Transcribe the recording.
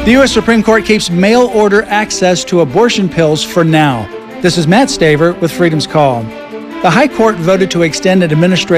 The U.S. Supreme Court keeps mail-order access to abortion pills for now. This is Matt Staver with Freedom's Call. The High Court voted to extend an administrative